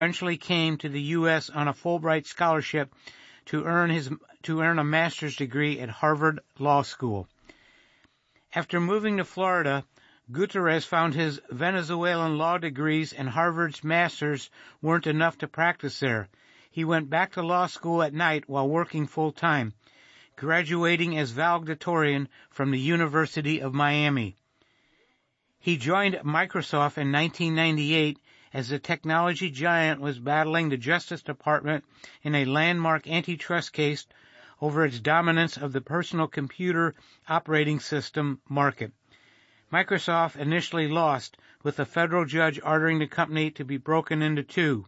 eventually came to the U.S. on a Fulbright scholarship to earn a master's degree at Harvard Law School. After moving to Florida, Gutierrez found his Venezuelan law degrees and Harvard's master's weren't enough to practice there. He went back to law school at night while working full-time, graduating as valedictorian from the University of Miami. He joined Microsoft in 1998 as the technology giant was battling the Justice Department in a landmark antitrust case over its dominance of the personal computer operating system market. Microsoft initially lost, with a federal judge ordering the company to be broken in two,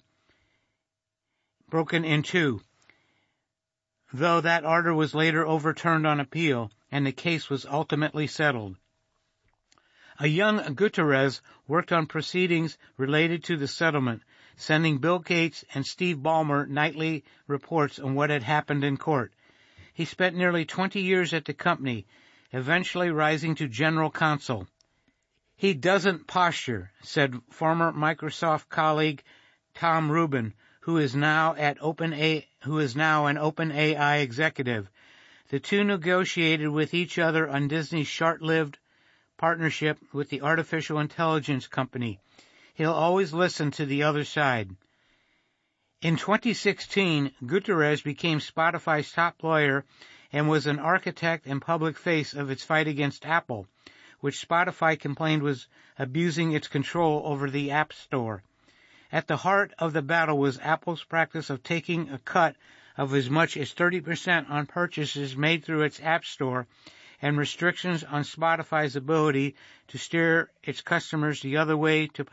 though that order was later overturned on appeal, and the case was ultimately settled. A young Gutierrez worked on proceedings related to the settlement, sending Bill Gates and Steve Ballmer nightly reports on what had happened in court. He spent nearly 20 years at the company, eventually rising to general counsel. "He doesn't posture," said former Microsoft colleague Tom Rubin, who is now an OpenAI executive. The two negotiated with each other on Disney's short-lived partnership with the artificial intelligence company. He'll always listen to the other side. In 2016, Gutierrez became Spotify's top lawyer and was an architect and public face of its fight against Apple, which Spotify complained was abusing its control over the App Store. At the heart of the battle was Apple's practice of taking a cut of as much as 30% on purchases made through its App Store and restrictions on Spotify's ability to steer its customers to other ways to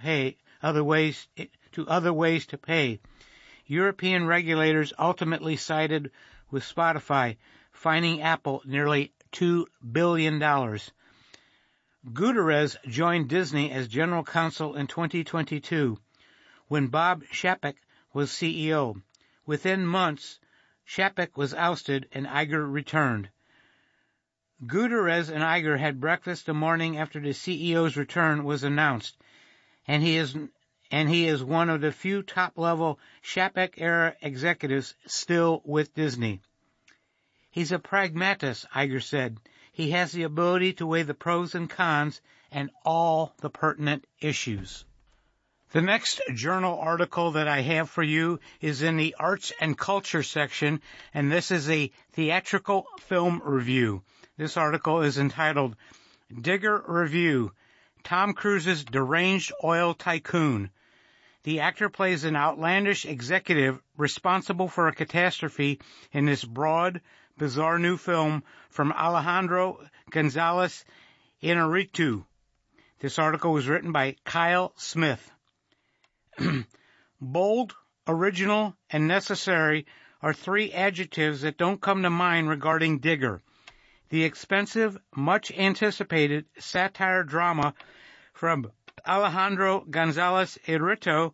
pay. European regulators ultimately sided with Spotify, fining Apple nearly $2 billion. Gutierrez joined Disney as general counsel in 2022, when Bob Chapek was CEO. Within months, Chapek was ousted and Iger returned. Gutierrez and Iger had breakfast the morning after the CEO's return was announced, and he is one of the few top-level Chapek-era executives still with Disney. "He's a pragmatist," Iger said. "He has the ability to weigh the pros and cons and all the pertinent issues." The next journal article that I have for you is in the Arts and Culture section, and this is a theatrical film review. This article is entitled Digger Review, Tom Cruise's Deranged Oil Tycoon. The actor plays an outlandish executive responsible for a catastrophe in this broad, bizarre new film from Alejandro Gonzalez Inarritu. This article was written by Kyle Smith. Bold, original, and necessary are three adjectives that don't come to mind regarding Digger. The expensive, much-anticipated satire drama from Alejandro Gonzalez Inarritu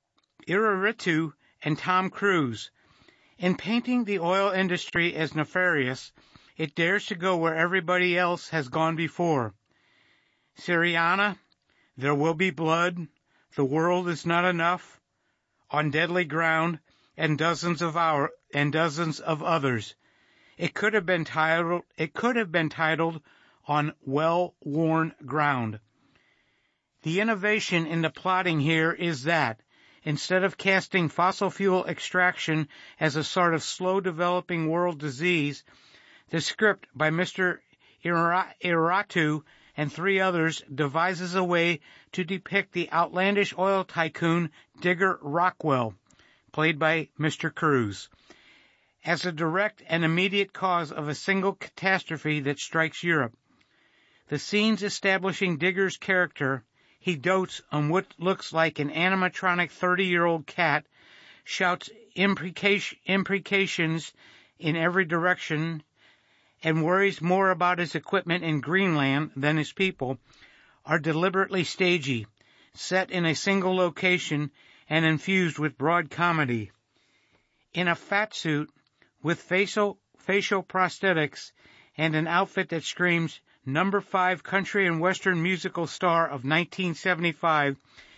and Tom Cruise. In painting the oil industry as nefarious, it dares to go where everybody else has gone before. Syriana, There Will Be Blood, The World Is Not Enough, On Deadly Ground, and dozens of others. It could have been titled On Well-Worn Ground. The innovation in the plotting here is that, instead of casting fossil fuel extraction as a sort of slow-developing world disease, the script by Mr. Inarritu and three others devises a way to depict the outlandish oil tycoon Digger Rockwell, played by Mr. Cruise, as a direct and immediate cause of a single catastrophe that strikes Europe. The scenes establishing Digger's character, he dotes on what looks like an animatronic 30-year-old cat, shouts imprecations in every direction, and worries more about his equipment in Greenland than his people, are deliberately stagey, set in a single location, and infused with broad comedy. In a fat suit, with facial prosthetics, and an outfit that screams number 5 country and western musical star of 1975,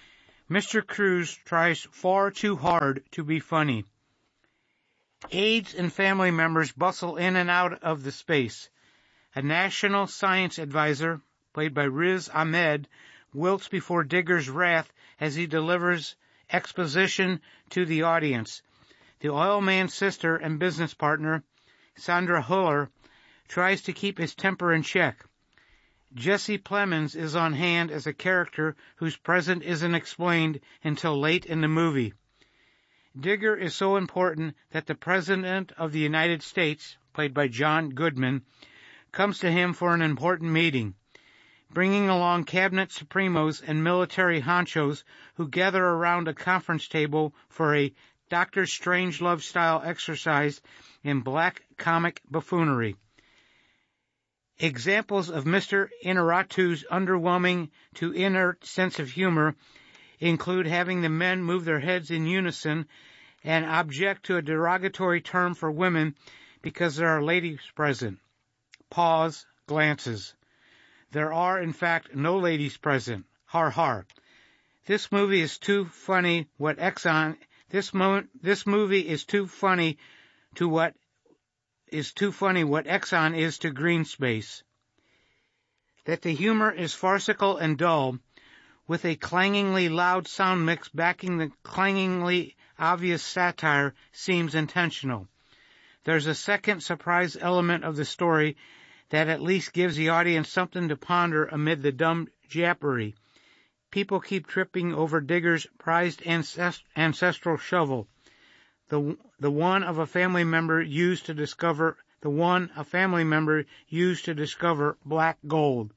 Mr. Cruise tries far too hard to be funny. Aides and family members bustle in and out of the space. A national science advisor, played by Riz Ahmed, wilts before Digger's wrath as he delivers exposition to the audience. The oil man's sister and business partner, Sandra Huller, tries to keep his temper in check. Jesse Plemons is on hand as a character whose presence isn't explained until late in the movie. Digger is so important that the President of the United States, played by John Goodman, comes to him for an important meeting, bringing along cabinet supremos and military honchos who gather around a conference table for a Dr. Strangelove-style exercise in black comic buffoonery. Examples of Mr. Inarritu's underwhelming to inert sense of humor include having the men move their heads in unison and object to a derogatory term for women because there are ladies present. Pause, glances. There are, in fact, no ladies present. Har har. This movie is too funny what Exxon is to green space. That the humor is farcical and dull, with a clangingly loud sound mix backing the clangingly obvious satire, seems intentional. There's a second surprise element of the story that at least gives the audience something to ponder amid the dumb jappery. People keep tripping over Digger's prized ancestral shovel, the one a family member used to discover black gold.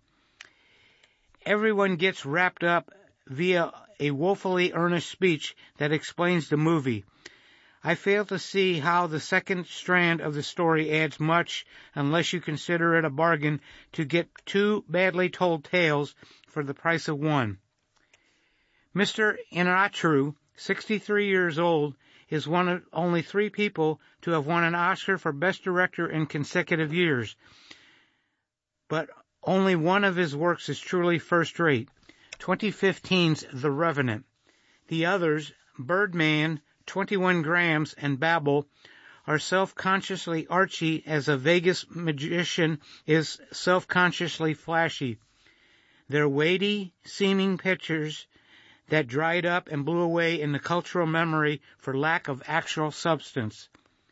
Everyone gets wrapped up via a woefully earnest speech that explains the movie. I fail to see how the second strand of the story adds much unless you consider it a bargain to get two badly told tales for the price of one. Mr. Inarritu, 63 years old, is one of only 3 people to have won an Oscar for Best Director in consecutive years, but only one of his works is truly first-rate, 2015's The Revenant. The others, Birdman, 21 Grams, and Babel, are self-consciously archy as a Vegas magician is self-consciously flashy. They're weighty, seeming pictures that dried up and blew away in the cultural memory for lack of actual substance.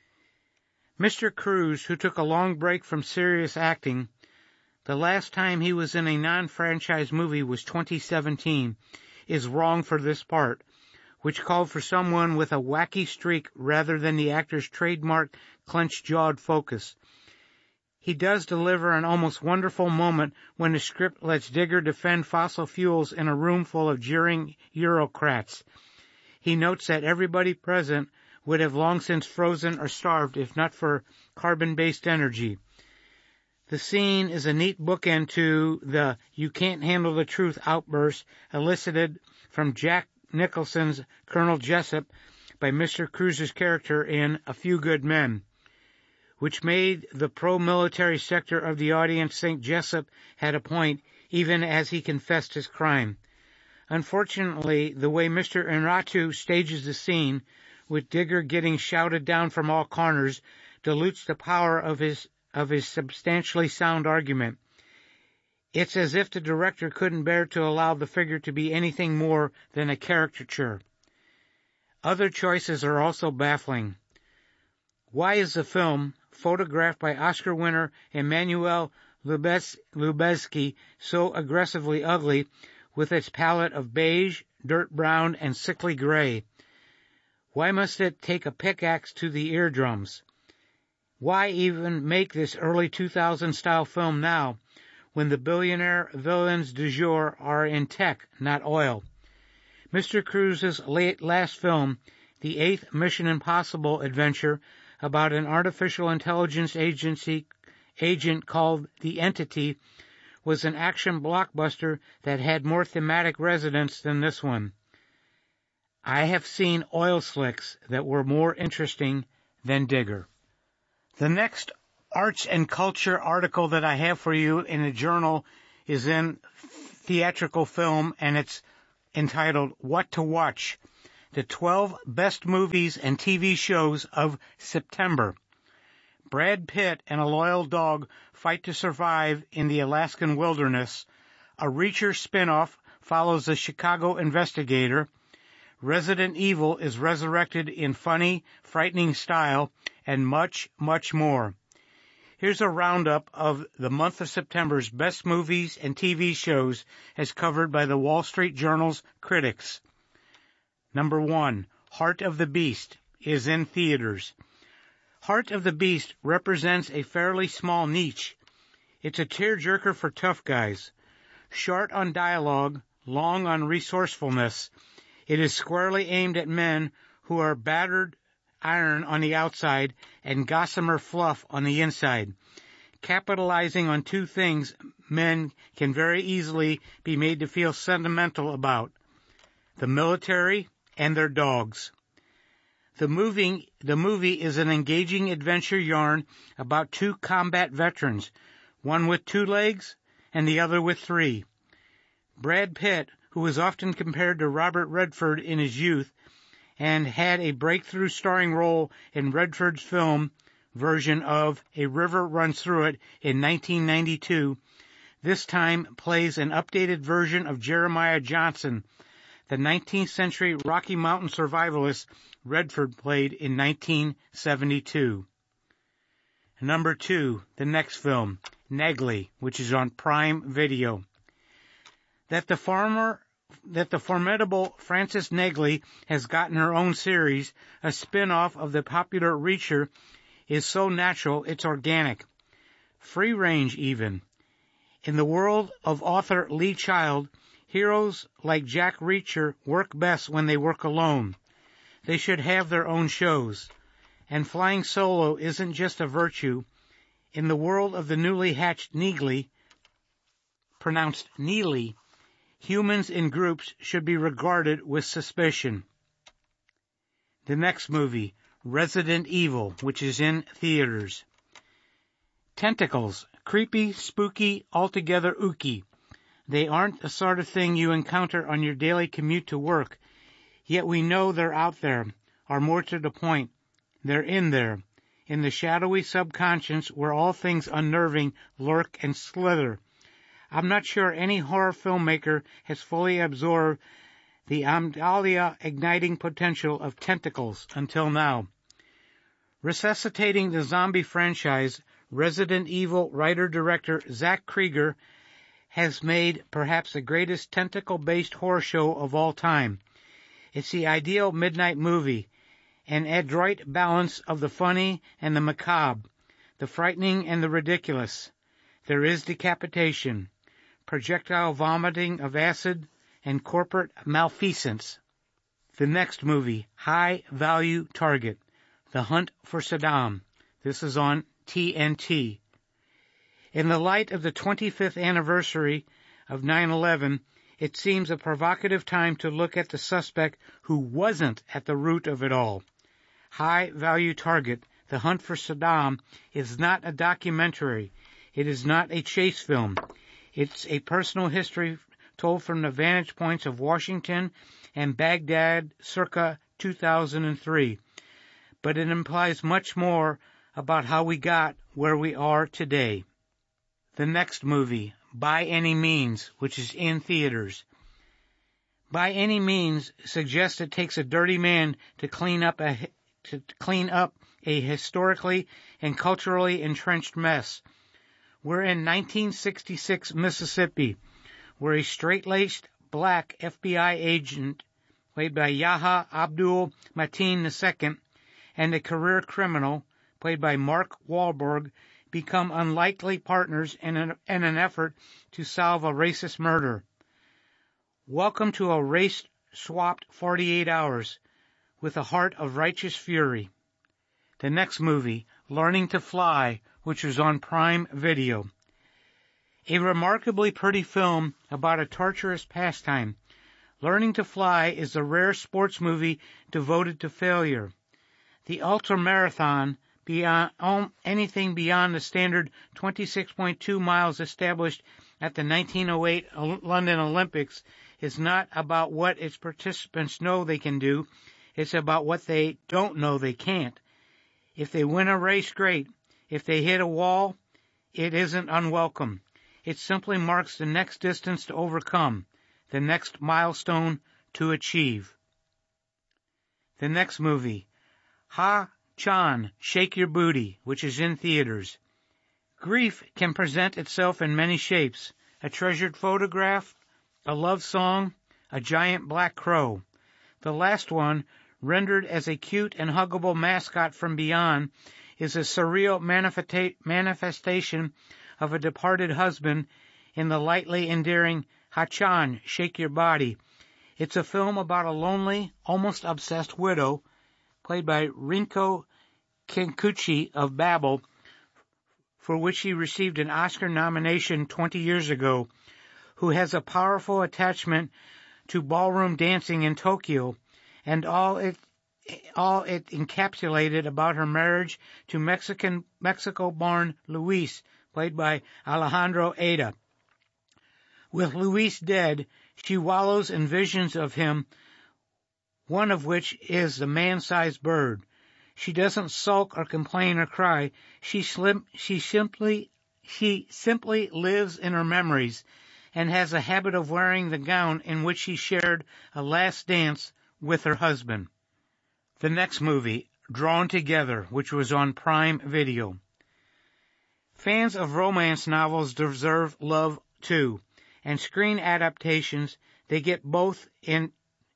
Mr. Cruise, who took a long break from serious acting, the last time he was in a non-franchise movie was 2017, is wrong for this part, which called for someone with a wacky streak rather than the actor's trademark clenched-jawed focus. He does deliver an almost wonderful moment when the script lets Digger defend fossil fuels in a room full of jeering Eurocrats. He notes that everybody present would have long since frozen or starved if not for carbon-based energy. The scene is a neat bookend to the "you can't handle the truth" outburst elicited from Jack Nicholson's Colonel Jessup by Mr. Cruise's character in A Few Good Men, which made the pro-military sector of the audience think Jessup had a point even as he confessed his crime. Unfortunately, the way Mr. Inarritu stages the scene, with Digger getting shouted down from all corners, dilutes the power of his substantially sound argument. It's as if the director couldn't bear to allow the figure to be anything more than a caricature. Other choices are also baffling. Why is the film, photographed by Oscar winner Emmanuel Lubezki, so aggressively ugly with its palette of beige, dirt brown, and sickly gray? Why must it take a pickaxe to the eardrums? Why even make this early 2000s-style film now, when the billionaire villains du jour are in tech, not oil? Mr. Cruise's last film, the 8th Mission Impossible adventure about an artificial intelligence agent called The Entity, was an action blockbuster that had more thematic resonance than this one. I have seen oil slicks that were more interesting than Digger. The next arts and culture article that I have for you in the journal is in theatrical film, and it's entitled What to Watch, the 12 best movies and TV shows of September. Brad Pitt and a loyal dog fight to survive in the Alaskan wilderness. A Reacher spin-off follows the Chicago investigator. Resident Evil is resurrected in funny, frightening style, and much, much more. Here's a roundup of the month of September's best movies and TV shows as covered by the Wall Street Journal's critics. Number 1, Heart of the Beast is in theaters. Heart of the Beast represents a fairly small niche. It's a tearjerker for tough guys. Short on dialogue, long on resourcefulness, it is squarely aimed at men who are battered iron on the outside and gossamer fluff on the inside. Capitalizing on two things men can very easily be made to feel sentimental about: the military and their dogs. The movie is an engaging adventure yarn about two combat veterans, one with 2 legs and the other with 3. Brad Pitt, who was often compared to Robert Redford in his youth, and had a breakthrough starring role in Redford's film version of A River Runs Through It in 1992, this time plays an updated version of Jeremiah Johnson, the 19th century Rocky Mountain survivalist Redford played in 1972. Number 2, the next film, Negley, which is on Prime Video. That the formidable Frances Negley has gotten her own series, a spin-off of the popular Reacher, is so natural it's organic. Free range even. In the world of author Lee Child, heroes like Jack Reacher work best when they work alone. They should have their own shows. And flying solo isn't just a virtue. In the world of the newly hatched Negley, pronounced Neely, humans in groups should be regarded with suspicion. The next movie, Resident Evil, which is in theaters. Tentacles, creepy, spooky, altogether ooky. They aren't the sort of thing you encounter on your daily commute to work, yet we know they're out there, or more to the point, they're in there, in the shadowy subconscious where all things unnerving lurk and slither. I'm not sure any horror filmmaker has fully absorbed the Amdalia igniting potential of tentacles until now. Resuscitating the zombie franchise, Resident Evil writer-director Zach Krieger has made perhaps the greatest tentacle-based horror show of all time. It's the ideal midnight movie, an adroit balance of the funny and the macabre, the frightening and the ridiculous. There is decapitation, projectile vomiting of acid, and corporate malfeasance. The next movie, High Value Target, The Hunt for Saddam. This is on TNT. In the light of the 25th anniversary of 9/11, it seems a provocative time to look at the suspect who wasn't at the root of it all. High Value Target, The Hunt for Saddam, is not a documentary. It is not a chase film. It's a personal history told from the vantage points of Washington and Baghdad circa 2003. But it implies much more about how we got where we are today. The next movie, By Any Means, which is in theaters. By Any Means suggests it takes a dirty man to clean up a historically and culturally entrenched mess. We're in 1966 Mississippi, where a straight-laced black FBI agent, played by Yahya Abdul Mateen II, and a career criminal, played by Mark Wahlberg, become unlikely partners in an effort to solve a racist murder. Welcome to a race-swapped 48 hours with a heart of righteous fury. The next movie, Learning to Fly, which was on Prime Video. A remarkably pretty film about a torturous pastime. Learning to Fly is a rare sports movie devoted to failure. The ultramarathon, beyond anything beyond the standard 26.2 miles established at the 1908 London Olympics, is not about what its participants know they can do. It's about what they don't know they can't. If they win a race, great. If they hit a wall, it isn't unwelcome. It simply marks the next distance to overcome, the next milestone to achieve. The next movie, Ha-Chan, Shake Your Booty, which is in theaters. Grief can present itself in many shapes: a treasured photograph, a love song, a giant black crow. The last one, rendered as a cute and huggable mascot from beyond, is a surreal manifestation of a departed husband in the lightly endearing Ha-Chan, Shake Your Body. It's a film about a lonely, almost obsessed widow, played by Rinko Kikuchi of Babel, for which he received an Oscar nomination 20 years ago, who has a powerful attachment to ballroom dancing in Tokyo, and all it encapsulated about her marriage to Mexico-born Luis, played by Alejandro Eda. With Luis dead, she wallows in visions of him, one of which is the man-sized bird. She doesn't sulk or complain or cry. She simply lives in her memories, and has a habit of wearing the gown in which she shared a last dance with her husband. The next movie, Drawn Together, which was on Prime Video. Fans of romance novels deserve love too, and screen adaptations, they get both in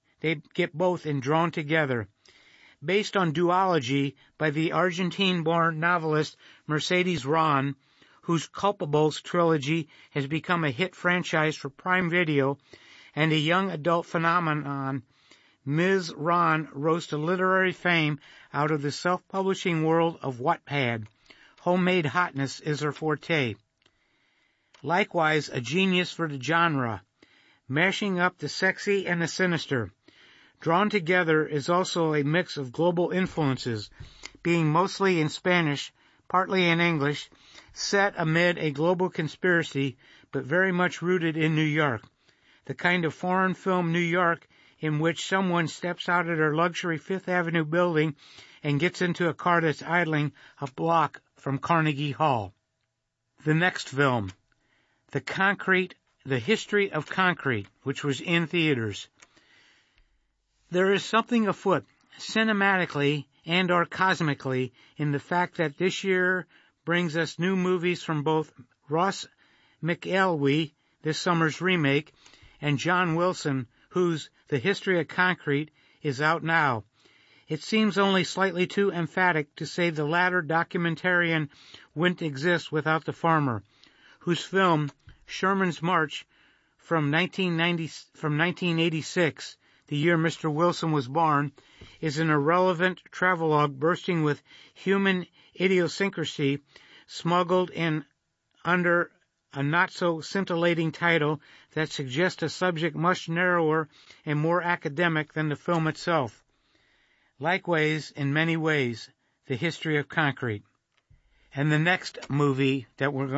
Drawn Together. Based on Duology by the Argentine-born novelist Mercedes Ron, whose Culpables trilogy has become a hit franchise for Prime Video and a young adult phenomenon, Ms. Ron rose to literary fame out of the self-publishing world of Wattpad. Homemade hotness is her forte. Likewise, a genius for the genre, mashing up the sexy and the sinister. Drawn Together is also a mix of global influences, being mostly in Spanish, partly in English, set amid a global conspiracy, but very much rooted in New York. The kind of foreign film New York in which someone steps out of their luxury Fifth Avenue building and gets into a car that's idling a block from Carnegie Hall. The next film, The History of Concrete, which was in theaters. There is something afoot, cinematically and or cosmically, in the fact that this year brings us new movies from both Ross McElwee, this summer's remake, and John Wilson, whose The History of Concrete is out now. It seems only slightly too emphatic to say the latter documentarian wouldn't exist without the farmer, whose film, Sherman's March, from 1986, the year Mr. Wilson was born, is an irrelevant travelogue bursting with human idiosyncrasy, smuggled in under a not-so-scintillating title that suggests a subject much narrower and more academic than the film itself. Likewise, in many ways, The History of Concrete. And the next movie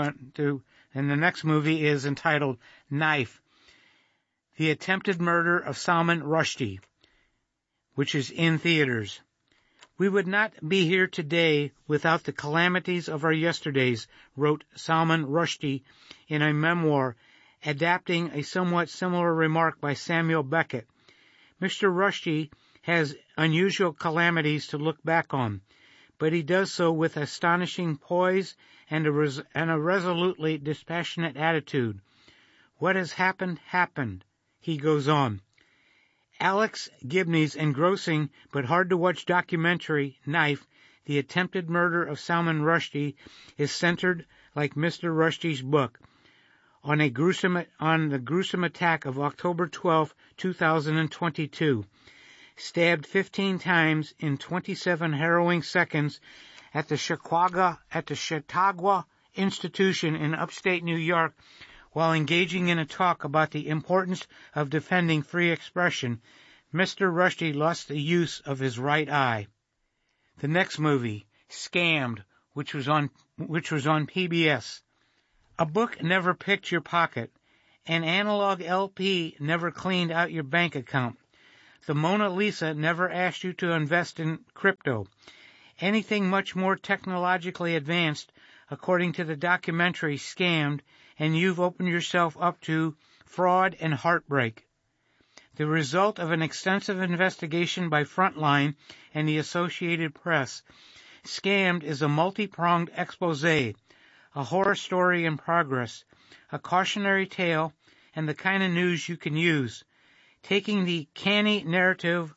is entitled Knife, The Attempted Murder of Salman Rushdie, which is in theaters. We would not be here today without the calamities of our yesterdays, wrote Salman Rushdie in a memoir, adapting a somewhat similar remark by Samuel Beckett. Mr. Rushdie has unusual calamities to look back on, but he does so with astonishing poise and a resolutely dispassionate attitude. What has happened, happened, he goes on. Alex Gibney's engrossing but hard-to-watch documentary, Knife, The Attempted Murder of Salman Rushdie, is centered, like Mr. Rushdie's book, on the gruesome attack of October 12, 2022. Stabbed 15 times in 27 harrowing seconds at the Chautauqua Institution in upstate New York, while engaging in a talk about the importance of defending free expression, Mr. Rushdie lost the use of his right eye. The next movie, Scammed, which was on PBS. A book never picked your pocket, An analog LP never cleaned out your bank account. The Mona Lisa never asked you to invest in crypto. Anything much more technologically advanced, according to the documentary Scammed, and you've opened yourself up to fraud and heartbreak. The result of an extensive investigation by Frontline and the Associated Press, Scammed is a multi-pronged expose, a horror story in progress, a cautionary tale, and the kind of news you can use. Taking the canny narrative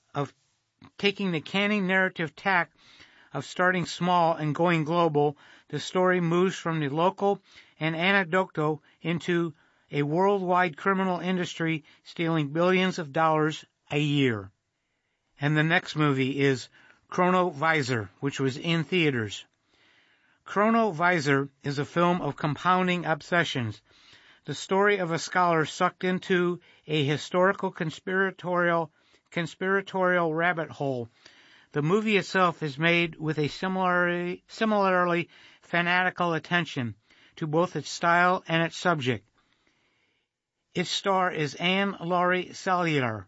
tack of starting small and going global, the story moves from the local and anecdotal into a worldwide criminal industry stealing billions of dollars a year. And the next movie is Chronovisor, which was in theaters. Chronovisor is a film of compounding obsessions, the story of a scholar sucked into a historical conspiratorial rabbit hole. The movie itself is made with a similarly fanatical attention to both its style and its subject. Its star is Anne-Laure Salier,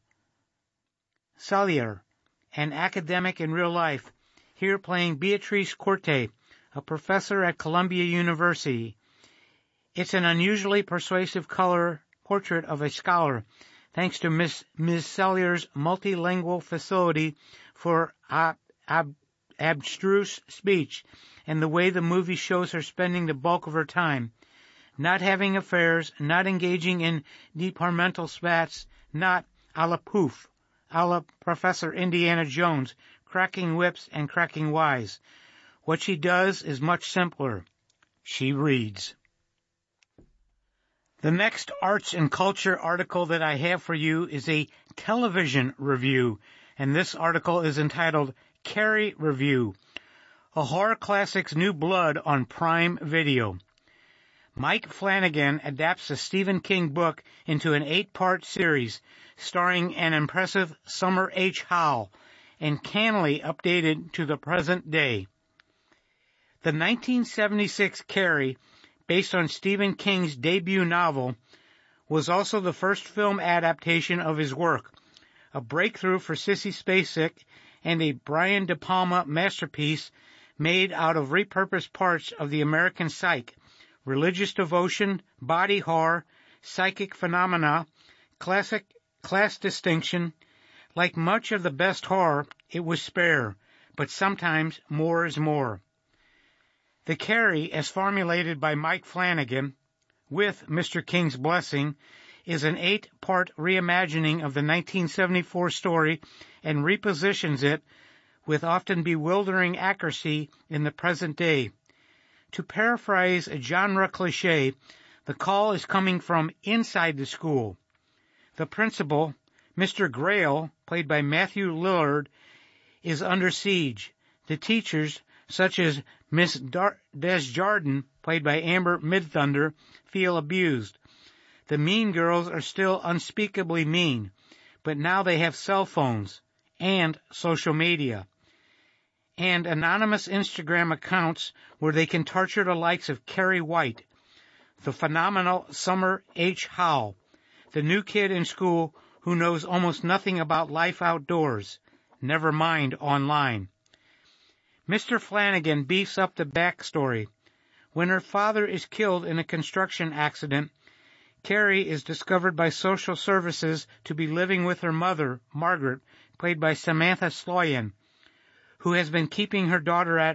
an academic in real life, here playing Beatrice Corte, a professor at Columbia University. It's an unusually persuasive color portrait of a scholar, thanks to Ms. Salier's multilingual facility for abstruse speech and the way the movie shows her spending the bulk of her time, not having affairs, not engaging in departmental spats, not a la Poof, a la Professor Indiana Jones, cracking whips and cracking wise. What she does is much simpler. She reads. The next arts and culture article that I have for you is a television review, and this article is entitled Carrie Review, a horror classic's new blood on Prime Video. Mike Flanagan adapts a Stephen King book into an 8-part series starring an impressive Summer H. Howell and cannily updated to the present day. The 1976 Carrie, based on Stephen King's debut novel, was also the first film adaptation of his work, a breakthrough for Sissy Spacek and a Brian De Palma masterpiece made out of repurposed parts of the American psyche, religious devotion, body horror, psychic phenomena, class distinction. Like much of the best horror, it was spare, but sometimes more is more. The Carrie, as formulated by Mike Flanagan, with Mr. King's blessing, is an 8-part reimagining of the 1974 story and repositions it with often bewildering accuracy in the present day. To paraphrase a genre cliché, the call is coming from inside the school. The principal, Mr. Grail, played by Matthew Lillard, is under siege. The teachers, such as Miss Desjardins, played by Amber Midthunder, feel abused. The mean girls are still unspeakably mean, but now they have cell phones and social media and anonymous Instagram accounts where they can torture the likes of Carrie White, the phenomenal Summer H. Howell, the new kid in school who knows almost nothing about life outdoors, never mind online. Mr. Flanagan beefs up the backstory. When her father is killed in a construction accident, Carrie is discovered by social services to be living with her mother, Margaret, played by Samantha Sloyan, who has been keeping her daughter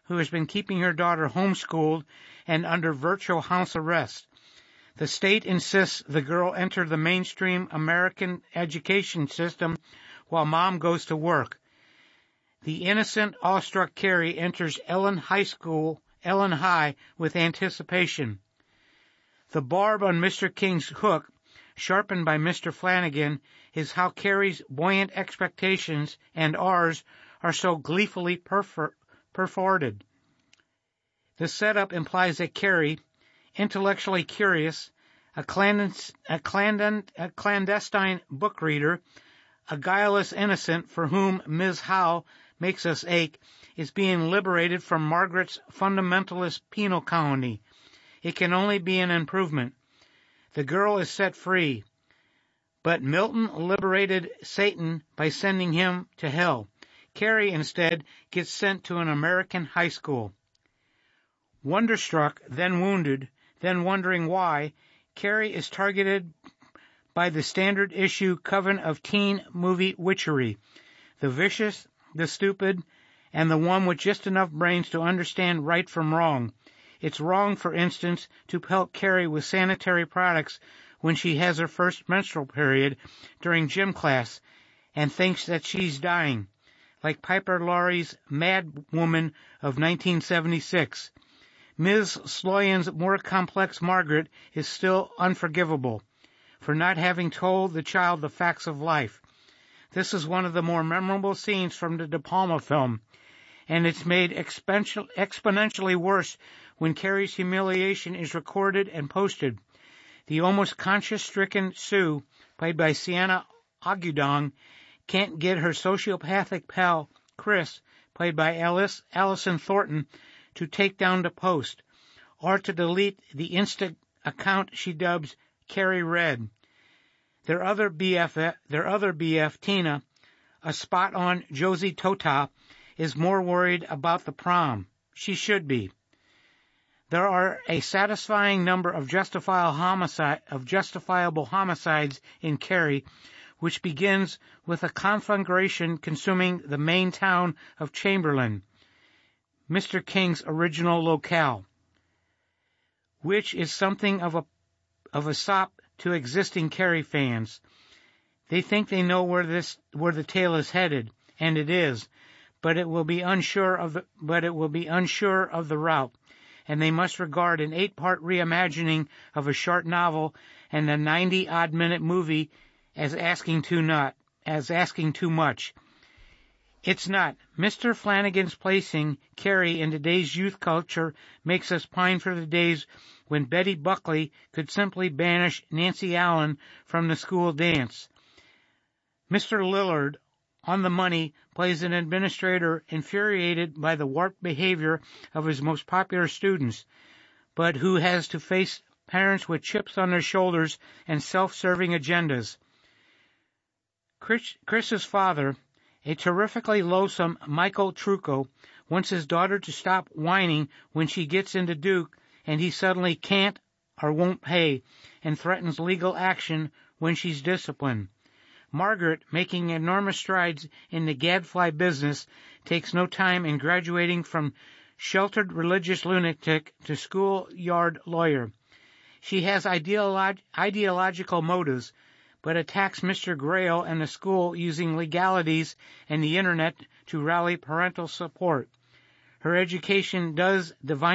homeschooled and under virtual house arrest. The state insists the girl enter the mainstream American education system while mom goes to work. The innocent, awestruck Carrie enters Ellen High with anticipation. The barb on Mr. King's hook, sharpened by Mr. Flanagan, is how Carrie's buoyant expectations and ours are so gleefully perforted. The setup implies that Carrie, intellectually curious, a clandestine book reader, a guileless innocent for whom Ms. Howe makes us ache, is being liberated from Margaret's fundamentalist penal colony. It can only be an improvement. The girl is set free. But Milton liberated Satan by sending him to hell. Carrie instead gets sent to an American high school. Wonderstruck, then wounded, then wondering why, Carrie is targeted by the standard issue coven of teen movie witchery, the vicious, the stupid, and the one with just enough brains to understand right from wrong. It's wrong, for instance, to pelt Carrie with sanitary products when she has her first menstrual period during gym class and thinks that she's dying, like Piper Laurie's Mad Woman of 1976. Ms. Sloyan's more complex Margaret is still unforgivable for not having told the child the facts of life. This is one of the more memorable scenes from the De Palma film, and it's made exponentially worse when Carrie's humiliation is recorded and posted. The almost conscience-stricken Sue, played by Sienna Agudong, can't get her sociopathic pal, Chris, played by Allison Thornton, to take down the post, or to delete the Insta account she dubs Carrie Red. Their other BF, Tina, a spot-on Josie Tota, is more worried about the prom. She should be. There are a satisfying number of justifiable homicides in Carrie, which begins with a conflagration consuming the main town of Chamberlain, Mr. King's original locale, which is something of a sop to existing Carrie fans. They think they know where the tale is headed, and it is, but it will be unsure of the route, and they must regard an 8-part reimagining of a short novel and a 90-odd-minute movie as asking too much. It's not. Mr. Flanagan's placing Carrie in today's youth culture makes us pine for the days when Betty Buckley could simply banish Nancy Allen from the school dance. Mr. Lillard, on the money, plays an administrator infuriated by the warped behavior of his most popular students, but who has to face parents with chips on their shoulders and self-serving agendas. Chris's father, a terrifically loathsome Michael Trucco, wants his daughter to stop whining when she gets into Duke, and he suddenly can't or won't pay, and threatens legal action when she's disciplined. Margaret, making enormous strides in the gadfly business, takes no time in graduating from sheltered religious lunatic to schoolyard lawyer. She has ideological motives, but attacks Mr. Grail and the school using legalities and the Internet to rally parental support. Her education does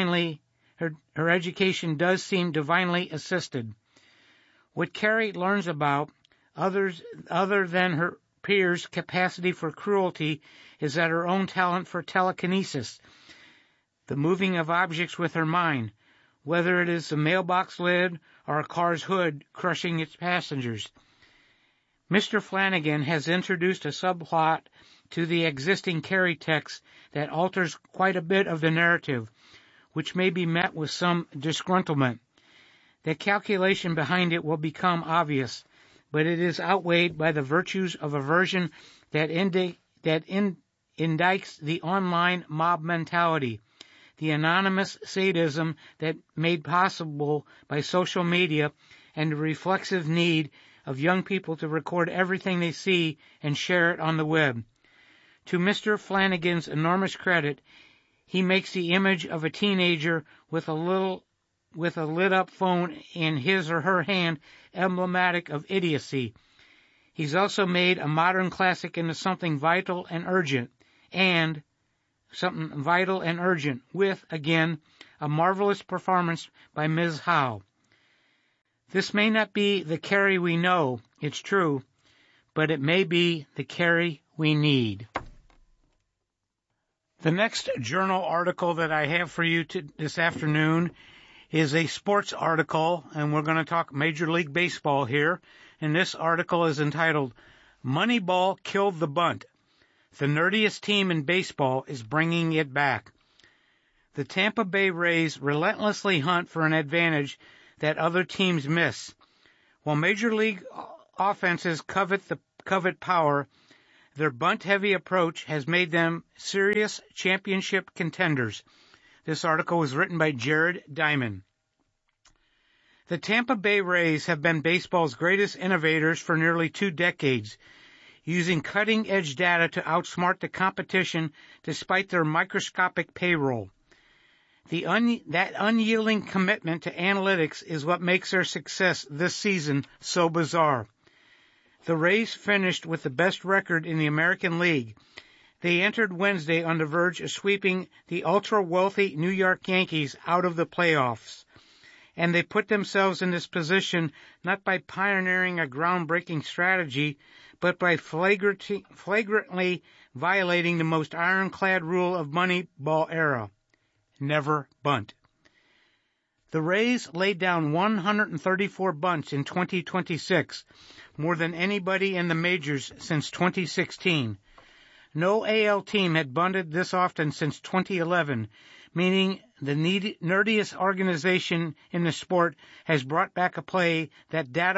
seem divinely assisted. What Carrie learns about, other than her peers' capacity for cruelty, is that her own talent for telekinesis, the moving of objects with her mind, whether it is the mailbox lid or a car's hood crushing its passengers. Mr. Flanagan has introduced a subplot to the existing Carrie text that alters quite a bit of the narrative, which may be met with some disgruntlement. The calculation behind it will become obvious, but it is outweighed by the virtues of a version that indicts the online mob mentality, the anonymous sadism that made possible by social media, and the reflexive need of young people to record everything they see and share it on the web. To Mr. Flanagan's enormous credit, he makes the image of a teenager with a lit-up phone in his or her hand emblematic of idiocy. He's also made a modern classic into something vital and urgent, with, again, a marvelous performance by Ms. Howe. This may not be the Carrie we know, it's true, but it may be the Carrie we need. The next journal article that I have for you this afternoon is a sports article, and we're going to talk Major League Baseball here. And this article is entitled, Moneyball Killed the Bunt. The nerdiest team in baseball is bringing it back. The Tampa Bay Rays relentlessly hunt for an advantage that other teams miss. While Major League offenses covet power, their bunt-heavy approach has made them serious championship contenders. This article was written by Jared Diamond. The Tampa Bay Rays have been baseball's greatest innovators for nearly 2 decades, using cutting-edge data to outsmart the competition despite their microscopic payroll. That unyielding commitment to analytics is what makes their success this season so bizarre. The Rays finished with the best record in the American League. They entered Wednesday on the verge of sweeping the ultra-wealthy New York Yankees out of the playoffs. And they put themselves in this position not by pioneering a groundbreaking strategy, but by flagrantly violating the most ironclad rule of Moneyball era: never bunt. The Rays laid down 134 bunts in 2026, more than anybody in the majors since 2016. No AL team had bunted this often since 2011, meaning the nerdiest organization in the sport has brought back a play that data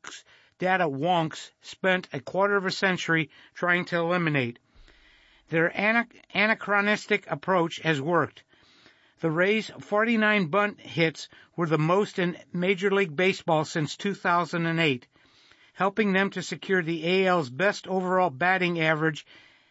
wonks spent a quarter of a century trying to eliminate. Their anachronistic approach has worked. The Rays' 49 bunt hits were the most in Major League Baseball since 2008, helping them to secure the AL's best overall batting average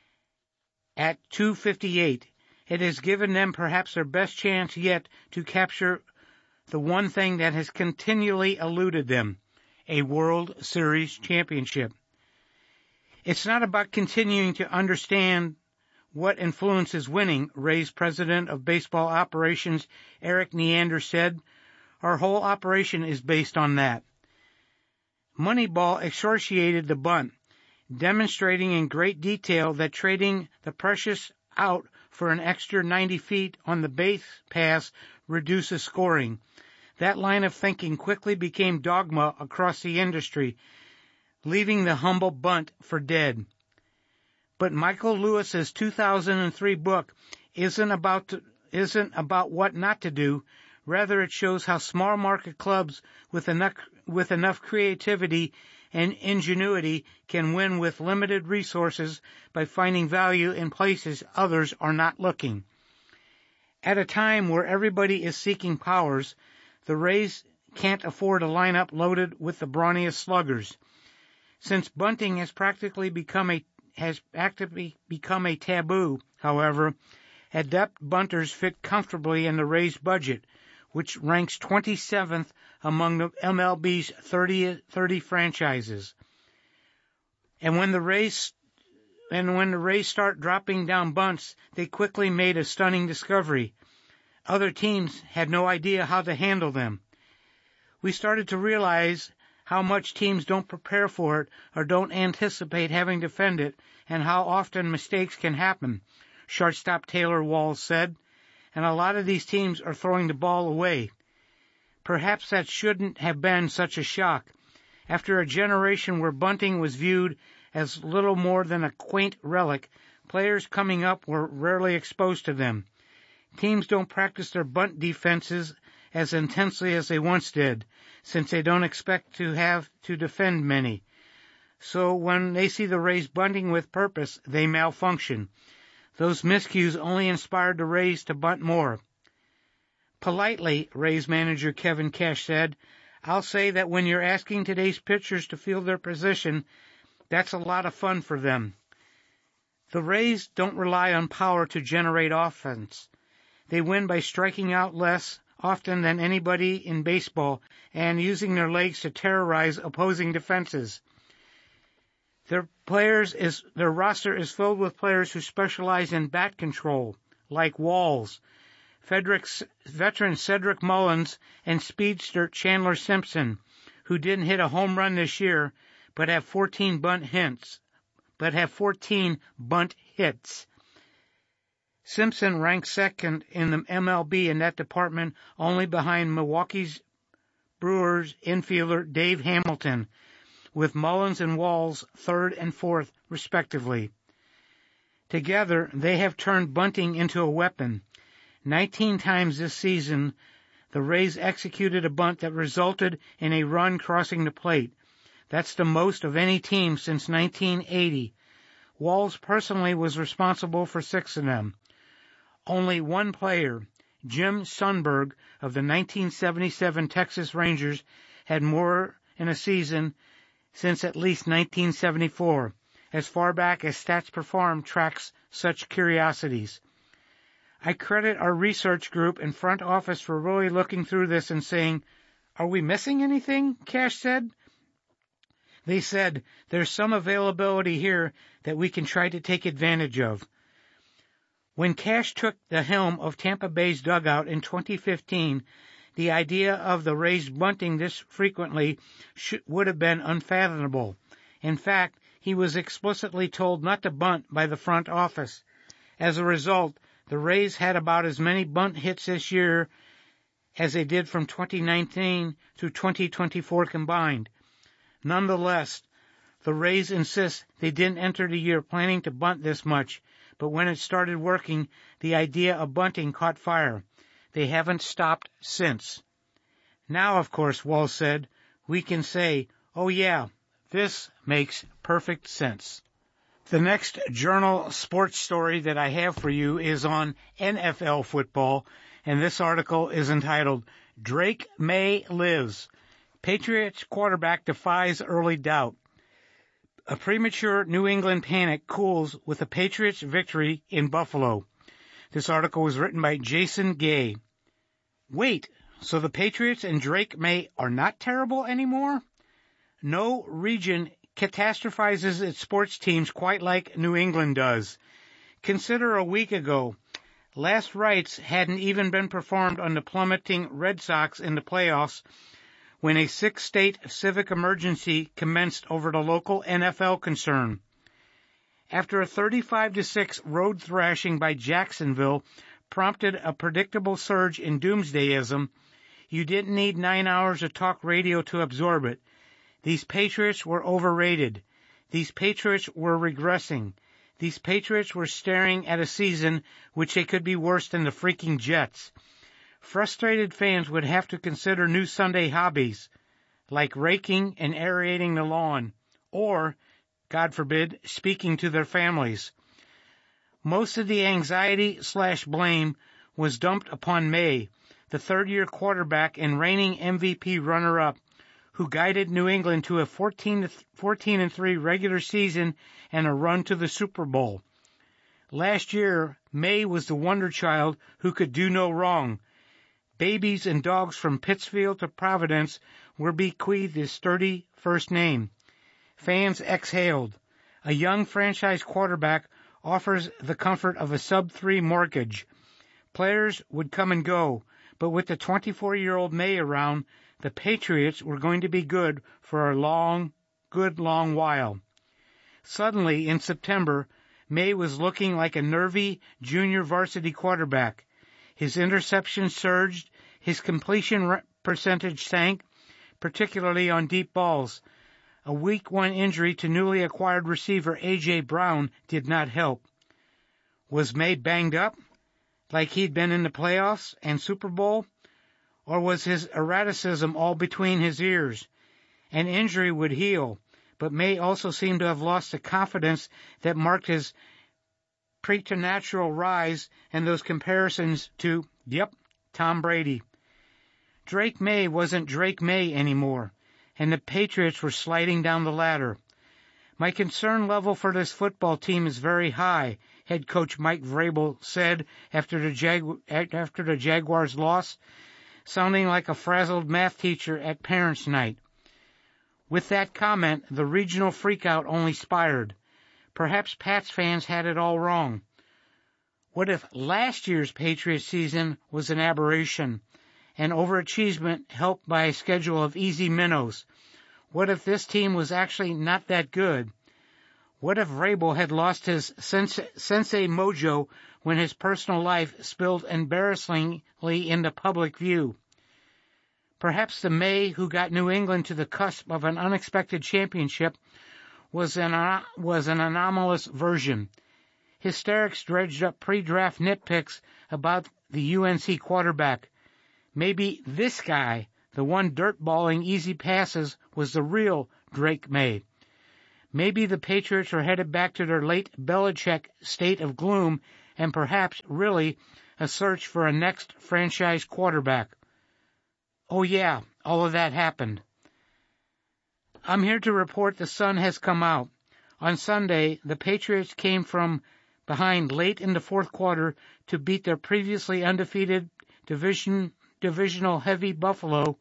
at .258. It has given them perhaps their best chance yet to capture the one thing that has continually eluded them: a World Series championship. It's not about continuing to understand what influences winning, Rays President of Baseball Operations Eric Neander said. Our whole operation is based on that. Moneyball excoriated the bunt, demonstrating in great detail that trading the precious out for an extra 90 feet on the base pass reduces scoring. That line of thinking quickly became dogma across the industry, leaving the humble bunt for dead. But Michael Lewis's 2003 book isn't about what not to do. Rather, it shows how small market clubs with enough creativity and ingenuity can win with limited resources by finding value in places others are not looking. At a time where everybody is seeking powers, the Rays can't afford a lineup loaded with the brawniest sluggers. Since bunting has actively become a taboo, however, adept bunters fit comfortably in the Rays budget, which ranks 27th among the MLB's 30 franchises. And when the Rays start dropping down bunts, they quickly made a stunning discovery. Other teams had no idea how to handle them. We started to realize how much teams don't prepare for it or don't anticipate having to defend it, and how often mistakes can happen, shortstop Taylor Walls said. And a lot of these teams are throwing the ball away. Perhaps that shouldn't have been such a shock. After a generation where bunting was viewed as little more than a quaint relic, players coming up were rarely exposed to them. Teams don't practice their bunt defenses as intensely as they once did, since they don't expect to have to defend many. So when they see the Rays bunting with purpose, they malfunction. Those miscues only inspired the Rays to bunt more. Politely, Rays manager Kevin Cash said, I'll say that when you're asking today's pitchers to field their position, that's a lot of fun for them. The Rays don't rely on power to generate offense. They win by striking out less often than anybody in baseball and using their legs to terrorize opposing defenses. Their roster is filled with players who specialize in bat control, like Walls, veteran Cedric Mullins, and speedster Chandler Simpson, who didn't hit a home run this year, but have 14 bunt hits. Simpson ranks second in the MLB in that department, only behind Milwaukee's Brewers infielder Dave Hamilton, with Mullins and Walls third and fourth, respectively. Together, they have turned bunting into a weapon. 19 times this season, the Rays executed a bunt that resulted in a run crossing the plate. That's the most of any team since 1980. Walls personally was responsible for 6 of them. Only one player, Jim Sundberg of the 1977 Texas Rangers, had more in a season since at least 1974, as far back as Stats Perform tracks such curiosities. I credit our research group and front office for really looking through this and saying, "Are we missing anything?" Cash said. They said, "There's some availability here that we can try to take advantage of." When Cash took the helm of Tampa Bay's dugout in 2015, the idea of the Rays bunting this frequently would have been unfathomable. In fact, he was explicitly told not to bunt by the front office. As a result, the Rays had about as many bunt hits this year as they did from 2019 to 2024 combined. Nonetheless, the Rays insist they didn't enter the year planning to bunt this much, but when it started working, the idea of bunting caught fire. They haven't stopped since. Now, of course, Walls said, we can say, "Oh yeah, this makes perfect sense." The next Journal sports story that I have for you is on NFL football, and this article is entitled, "Drake Maye Lives. Patriots quarterback defies early doubt. A premature New England panic cools with a Patriots victory in Buffalo." This article was written by Jason Gay. Wait, so the Patriots and Drake Maye are not terrible anymore? No region catastrophizes its sports teams quite like New England does. Consider a week ago, last rites hadn't even been performed on the plummeting Red Sox in the playoffs when a 6-state civic emergency commenced over the local NFL concern. After a 35-6 road thrashing by Jacksonville prompted a predictable surge in doomsdayism, you didn't need 9 hours of talk radio to absorb it. These Patriots were overrated. These Patriots were regressing. These Patriots were staring at a season which they could be worse than the freaking Jets. Frustrated fans would have to consider new Sunday hobbies, like raking and aerating the lawn, or, God forbid, speaking to their families. Most of the anxiety/blame was dumped upon Maye, the third-year quarterback and reigning MVP runner-up, who guided New England to a 14-3 regular season and a run to the Super Bowl. Last year, Maye was the wonder child who could do no wrong. Babies and dogs from Pittsfield to Providence were bequeathed his sturdy first name. Fans exhaled. A young franchise quarterback offers the comfort of a sub-3 mortgage. Players would come and go, but with the 24-year-old Maye around, the Patriots were going to be good for a good long while. Suddenly, in September, Maye was looking like a nervy junior varsity quarterback. His interceptions surged, his completion percentage sank, particularly on deep balls. A Week 1 injury to newly acquired receiver A.J. Brown did not help. Was Maye banged up, like he'd been in the playoffs and Super Bowl? Or was his erraticism all between his ears? An injury would heal, but Maye also seemed to have lost the confidence that marked his preternatural rise and those comparisons to, Tom Brady. Drake Maye wasn't Drake Maye anymore, and the Patriots were sliding down the ladder. My concern level for this football team is very high, head coach Mike Vrabel said after the Jaguars' loss, sounding like a frazzled math teacher at parents' night. With that comment, the regional freakout only spired. Perhaps Pats fans had it all wrong. What if last year's Patriots season was an aberration, an overachievement helped by a schedule of easy minnows? What if this team was actually not that good? What if Vrabel had lost his sensei mojo when his personal life spilled embarrassingly into public view? Perhaps the Maye who got New England to the cusp of an unexpected championship was an anomalous version. Hysterics dredged up pre-draft nitpicks about the UNC quarterback. Maybe this guy, the one dirtballing easy passes, was the real Drake May. Maybe the Patriots are headed back to their late Belichick state of gloom and perhaps really a search for a next franchise quarterback. Oh yeah, all of that happened. I'm here to report the sun has come out. On Sunday, the Patriots came from behind late in the fourth quarter to beat their previously undefeated divisional heavy Buffalo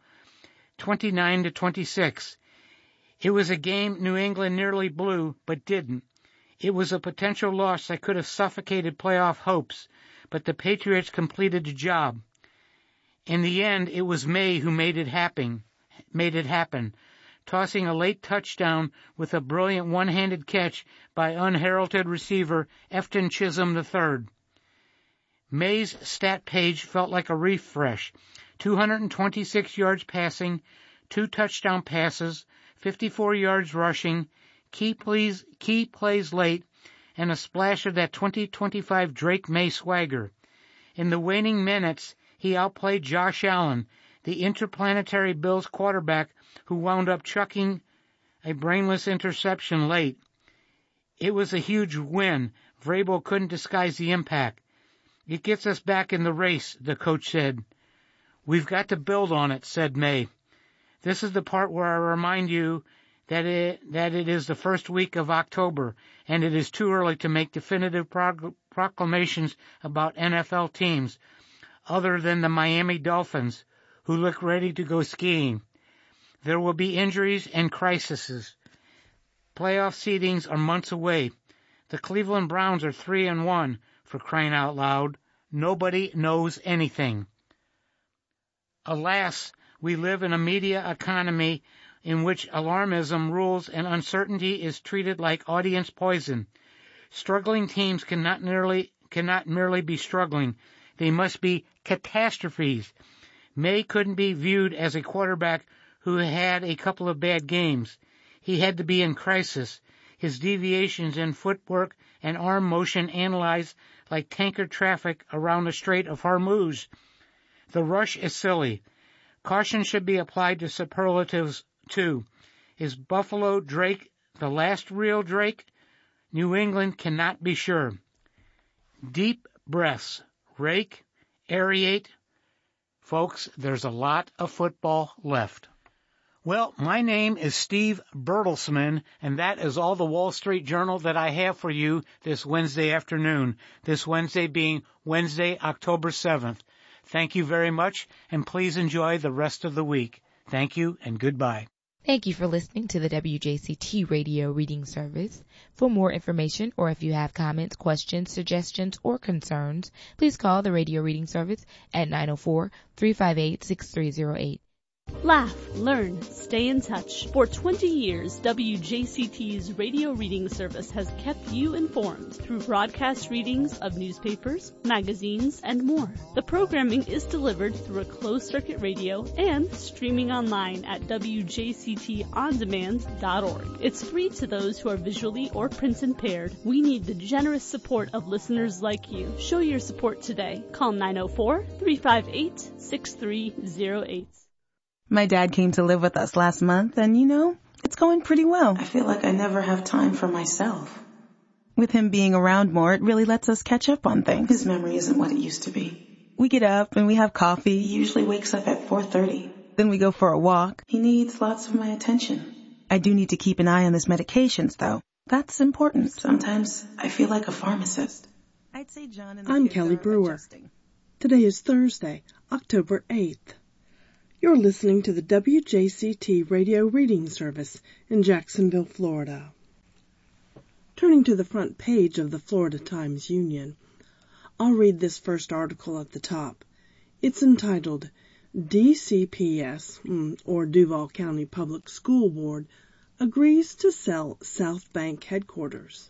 29-26. It was a game New England nearly blew, but didn't. It was a potential loss that could have suffocated playoff hopes, but the Patriots completed the job. In the end, it was May who made it happen, tossing a late touchdown with a brilliant one-handed catch by unheralded receiver Efton Chisholm III. May's stat page felt like a refresh. 226 yards passing, 2 touchdown passes, 54 yards rushing, key plays late, and a splash of that 2025 Drake May swagger. In the waning minutes, he outplayed Josh Allen, the interplanetary Bills quarterback who wound up chucking a brainless interception late. It was a huge win. Vrabel couldn't disguise the impact. It gets us back in the race, the coach said. We've got to build on it, said May. This is the part where I remind you that it is the first week of October, and it is too early to make definitive proclamations about NFL teams, other than the Miami Dolphins, who look ready to go skiing. There will be injuries and crises. Playoff seedings are months away. The Cleveland Browns are 3-1, for crying out loud. Nobody knows anything. Alas, we live in a media economy in which alarmism rules and uncertainty is treated like audience poison. Struggling teams cannot merely be struggling. They must be catastrophes. May couldn't be viewed as a quarterback who had a couple of bad games. He had to be in crisis. His deviations in footwork and arm motion analyzed like tanker traffic around the Strait of Hormuz. The rush is silly. Caution should be applied to superlatives, too. Is Buffalo Drake the last real Drake? New England cannot be sure. Deep breaths. Rake. Aerate. Folks, there's a lot of football left. Well, my name is Steve Bertelsman, and that is all the Wall Street Journal that I have for you this Wednesday afternoon, this Wednesday being Wednesday, October 7th. Thank you very much, and please enjoy the rest of the week. Thank you, and goodbye. Thank you for listening to the WJCT Radio Reading Service. For more information, or if you have comments, questions, suggestions, or concerns, please call the Radio Reading Service at 904-358-6308. Laugh, learn, stay in touch. For 20 years, WJCT's radio reading service has kept you informed through broadcast readings of newspapers, magazines, and more. The programming is delivered through a closed-circuit radio and streaming online at WJCTOnDemand.org. It's free to those who are visually or print impaired. We need the generous support of listeners like you. Show your support today. Call 904-358-6308. My dad came to live with us last month, and it's going pretty well. I feel like I never have time for myself. With him being around more, it really lets us catch up on things. His memory isn't what it used to be. We get up and we have coffee. He usually wakes up at 4:30. Then we go for a walk. He needs lots of my attention. I do need to keep an eye on his medications, though. That's important. Sometimes I feel like a pharmacist. I'd say John and I'm Kelly Brewer. Today is Thursday, October 8th. You're listening to the WJCT Radio Reading Service in Jacksonville, Florida. Turning to the front page of the Florida Times-Union, I'll read this first article at the top. It's entitled, DCPS, or Duval County Public School Board, agrees to sell South Bank headquarters.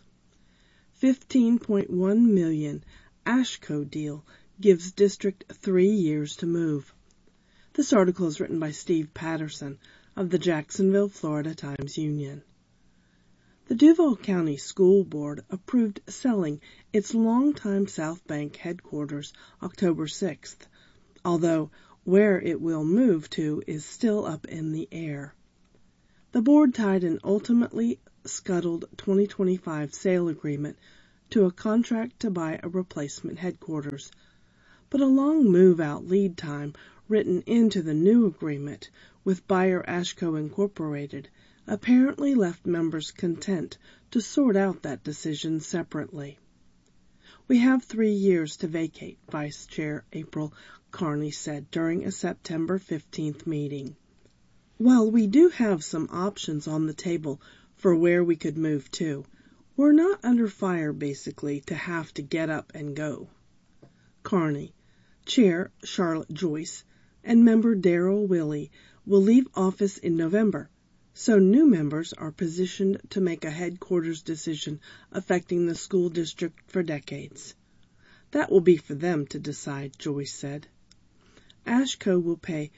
$15.1 million Ashco deal gives district 3 years to move. This article is written by Steve Patterson of the Jacksonville, Florida Times-Union. The Duval County School Board approved selling its longtime South Bank headquarters October 6th, although Where it will move to is still up in the air. The board tied an ultimately scuttled 2025 sale agreement to a contract to buy a replacement headquarters, but a long move-out lead time written into the new agreement with buyer Ashco Incorporated apparently left members content to sort out that decision separately. We have 3 years to vacate, Vice Chair April Carney said during a September 15th meeting. While we do have some options on the table for where we could move to, we're not under fire basically to have to get up and go. Carney, Chair Charlotte Joyce, and member Darrell Willey will leave office in November, so new members are positioned to make a headquarters decision affecting the school district for decades. That will be for them to decide, Joyce said. Ashco will pay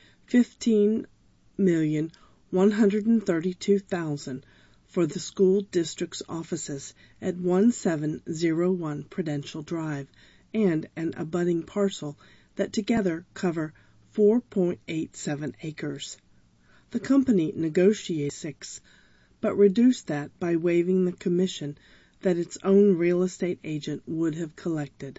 $15,132,000 for the school district's offices at 1701 Prudential Drive and an abutting parcel that together cover 4.87 acres. The company negotiated 6, but reduced that by waiving the commission that its own real estate agent would have collected.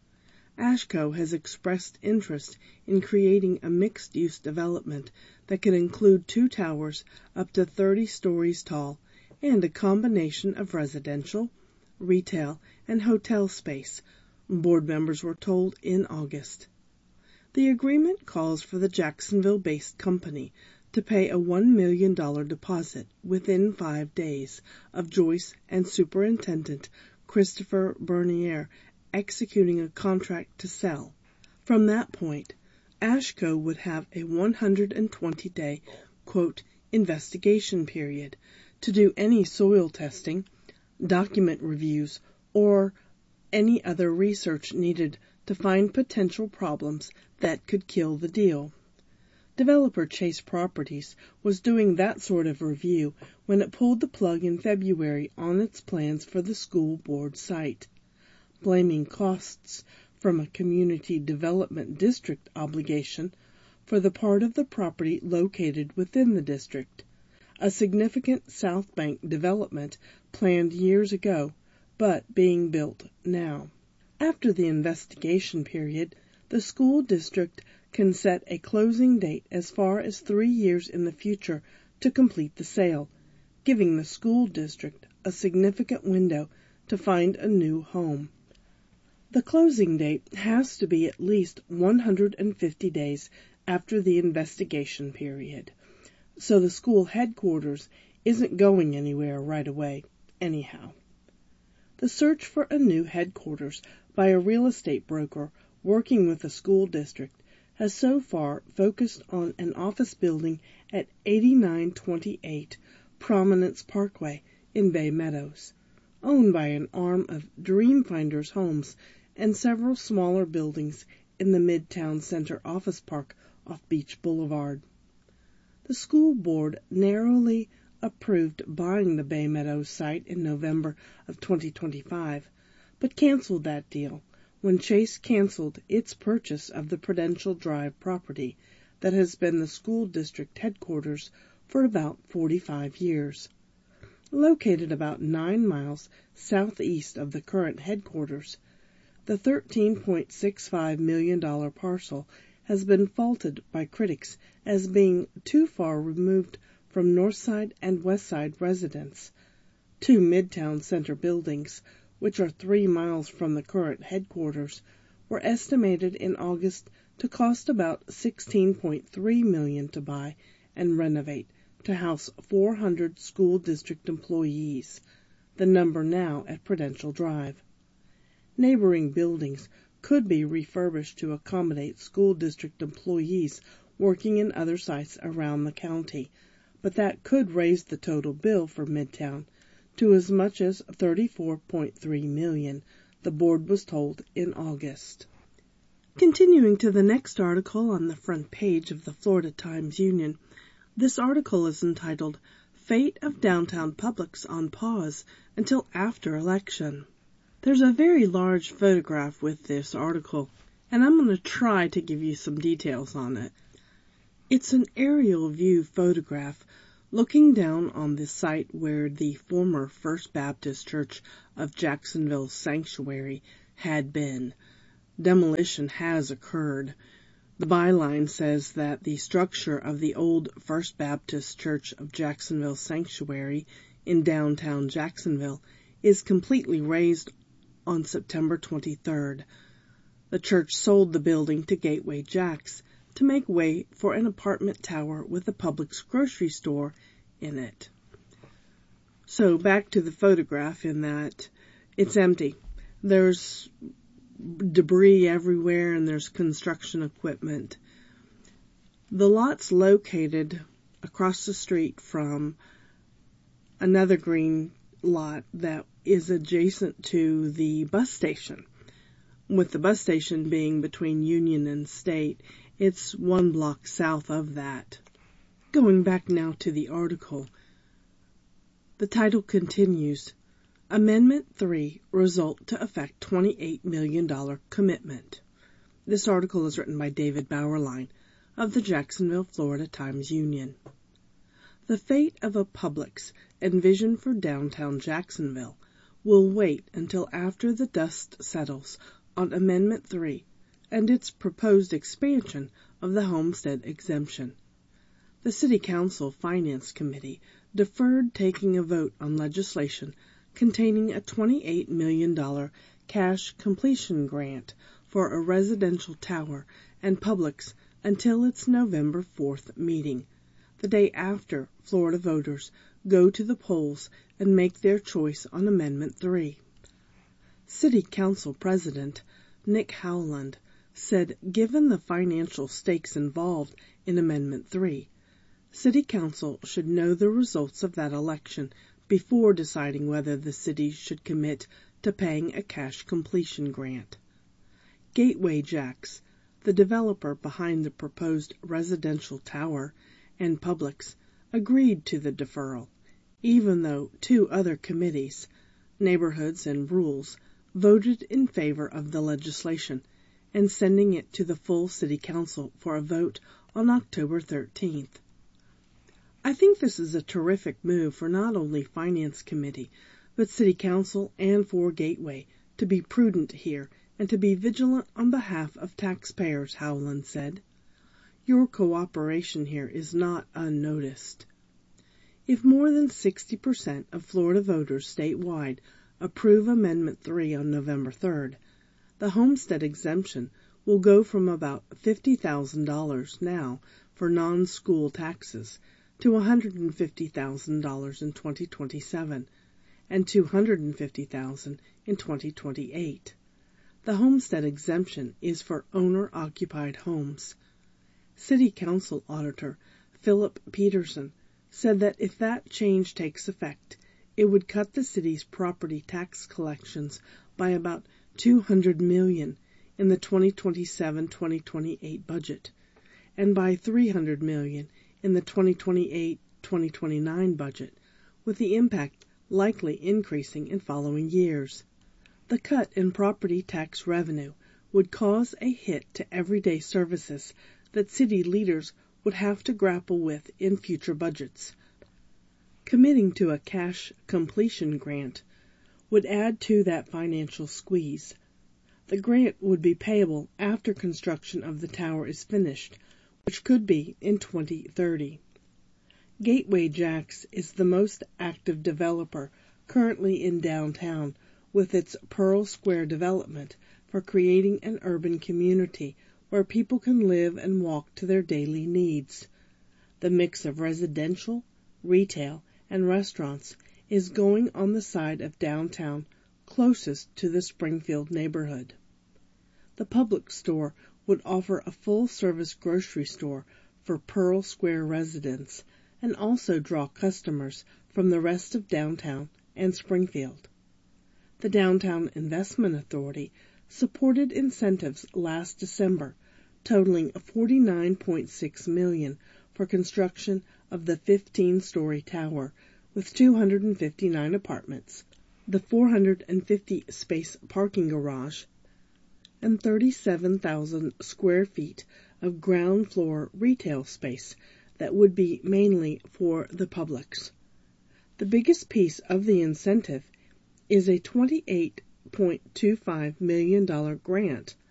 Ashco has expressed interest in creating a mixed-use development that could include 2 towers up to 30 stories tall and a combination of residential, retail, and hotel space, board members were told in August. The agreement calls for the Jacksonville-based company to pay a $1 million deposit within 5 days of Joyce and Superintendent Christopher Bernier executing a contract to sell. From that point, Ashco would have a 120-day, quote, investigation period to do any soil testing, document reviews, or any other research needed to find potential problems that could kill the deal. Developer Chase Properties was doing that sort of review when it pulled the plug in February on its plans for the school board site, blaming costs from a community development district obligation for the part of the property located within the district, a significant South Bank development planned years ago, but being built now. After the investigation period, the school district can set a closing date as far as 3 years in the future to complete the sale, giving the school district a significant window to find a new home. The closing date has to be at least 150 days after the investigation period, so the school headquarters isn't going anywhere right away, anyhow. The search for a new headquarters by a real estate broker working with the school district has so far focused on an office building at 8928 Prominence Parkway in Bay Meadows, owned by an arm of Dreamfinders Homes, and several smaller buildings in the Midtown Center office park off Beach Boulevard. The school board narrowly approved buying the Bay Meadows site in November of 2025, but canceled that deal when Chase canceled its purchase of the Prudential Drive property that has been the school district headquarters for about 45 years. Located about 9 miles southeast of the current headquarters, the $13.65 million parcel has been faulted by critics as being too far removed from Northside and Westside residents. 2 Midtown Center buildings, which are 3 miles from the current headquarters, were estimated in August to cost about $16.3 million to buy and renovate to house 400 school district employees, the number now at Prudential Drive. Neighboring buildings could be refurbished to accommodate school district employees working in other sites around the county, but that could raise the total bill for Midtown to as much as $34.3 million, the board was told in August. Continuing to the next article on the front page of the Florida Times-Union, this article is entitled, Fate of Downtown Publix on Pause Until After Election. There's a very large photograph with this article, and I'm going to try to give you some details on it. It's an aerial view photograph looking down on the site where the former First Baptist Church of Jacksonville Sanctuary had been. Demolition has occurred. The byline says that the structure of the old First Baptist Church of Jacksonville Sanctuary in downtown Jacksonville is completely razed on September 23rd. The church sold the building to Gateway Jacks to make way for an apartment tower with a Publix grocery store in it. So back to the photograph in that it's empty. There's debris everywhere and there's construction equipment. The lot's located across the street from another green lot that is adjacent to the bus station, with the bus station being between Union and State. It's 1 block south of that. Going back now to the article, the title continues, Amendment 3 Result to Affect $28 Million Commitment. This article is written by David Bauerlein of the Jacksonville, Florida Times-Union. The fate of a Publix envisioned for downtown Jacksonville will wait until after the dust settles on Amendment 3 and its proposed expansion of the homestead exemption. The City Council Finance Committee deferred taking a vote on legislation containing a $28 million cash completion grant for a residential tower and Publix until its November 4th meeting, the day after Florida voters go to the polls and make their choice on Amendment 3. City Council President Nick Howland said given the financial stakes involved in Amendment 3, City Council should know the results of that election before deciding whether the city should commit to paying a cash completion grant. Gateway Jacks, the developer behind the proposed residential tower, and Publix agreed to the deferral, even though 2 other committees, Neighborhoods and Rules, voted in favor of the legislation and sending it to the full City Council for a vote on October 13th. I think this is a terrific move for not only Finance Committee, but City Council and for Gateway to be prudent here and to be vigilant on behalf of taxpayers, Howland said. Your cooperation here is not unnoticed. If more than 60% of Florida voters statewide approve Amendment 3 on November 3rd, the homestead exemption will go from about $50,000 now for non-school taxes to $150,000 in 2027 and $250,000 in 2028. The homestead exemption is for owner-occupied homes. City Council Auditor Philip Peterson said that if that change takes effect, it would cut the city's property tax collections by about $200 million in the 2027-2028 budget, and by $300 million in the 2028-2029 budget, with the impact likely increasing in following years. The cut in property tax revenue would cause a hit to everyday services that city leaders would have to grapple with in future budgets. Committing to a cash completion grant would add to that financial squeeze. The grant would be payable after construction of the tower is finished, which could be in 2030. Gateway Jacks is the most active developer currently in downtown with its Pearl Square development for creating an urban community where people can live and walk to their daily needs. The mix of residential, retail, and restaurants is going on the side of downtown closest to the Springfield neighborhood. The Publix store would offer a full-service grocery store for Pearl Square residents and also draw customers from the rest of downtown and Springfield. The Downtown Investment Authority supported incentives last December totaling $49.6 million for construction of the 15-story tower with 259 apartments, the 450-space parking garage, and 37,000 square feet of ground floor retail space that would be mainly for the Publix. The biggest piece of the incentive is a $28.25 million grant